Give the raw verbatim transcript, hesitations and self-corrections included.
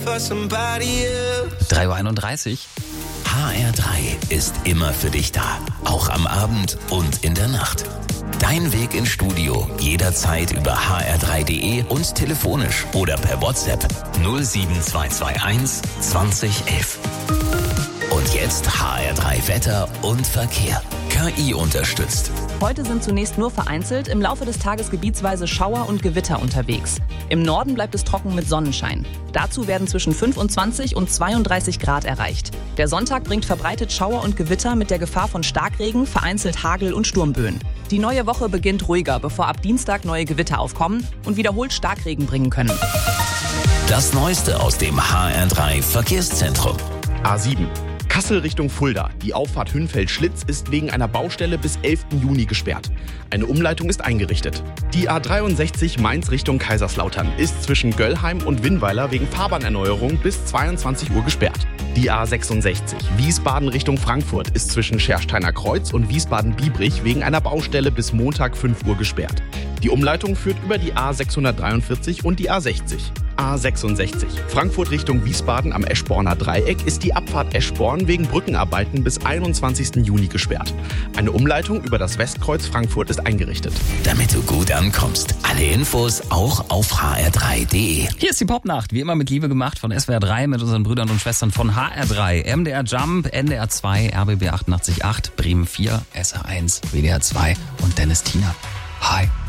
drei Uhr einunddreißig. H R drei ist immer für dich da, auch am Abend und in der Nacht. Dein Weg ins Studio jederzeit über h r drei punkt d e und telefonisch oder per WhatsApp null sieben zwei zwei eins zwanzig elf. Und jetzt H R drei Wetter und Verkehr. K I unterstützt. Heute sind zunächst nur vereinzelt, im Laufe des Tages gebietsweise Schauer und Gewitter unterwegs. Im Norden bleibt es trocken mit Sonnenschein. Dazu werden zwischen fünfundzwanzig und zweiunddreißig Grad erreicht. Der Sonntag bringt verbreitet Schauer und Gewitter mit der Gefahr von Starkregen, vereinzelt Hagel und Sturmböen. Die neue Woche beginnt ruhiger, bevor ab Dienstag neue Gewitter aufkommen und wiederholt Starkregen bringen können. Das Neueste aus dem H R drei Verkehrszentrum. A sieben. Kassel Richtung Fulda. Die Auffahrt Hünfeld-Schlitz ist wegen einer Baustelle bis elften Juni gesperrt. Eine Umleitung ist eingerichtet. Die A dreiundsechzig Mainz Richtung Kaiserslautern ist zwischen Göllheim und Winnweiler wegen Fahrbahnerneuerung bis zweiundzwanzig Uhr gesperrt. Die A sechsundsechzig Wiesbaden Richtung Frankfurt ist zwischen Schersteiner Kreuz und Wiesbaden-Biebrich wegen einer Baustelle bis Montag fünf Uhr gesperrt. Die Umleitung führt über die A sechshundertdreiundvierzig und die A sechzig. A sechsundsechzig Frankfurt Richtung Wiesbaden am Eschborner Dreieck ist die Abfahrt Eschborn wegen Brückenarbeiten bis einundzwanzigsten Juni gesperrt. Eine Umleitung über das Westkreuz Frankfurt ist eingerichtet. Damit du gut ankommst. Alle Infos auch auf h r drei punkt d e. Hier ist die Popnacht, wie immer mit Liebe gemacht von S W R drei mit unseren Brüdern und Schwestern von H R drei. M D R Jump, N D R zwei, R B B achtundachtzig Komma acht, Bremen vier, S R eins, W D R zwei und Dennis Tiener. Hi.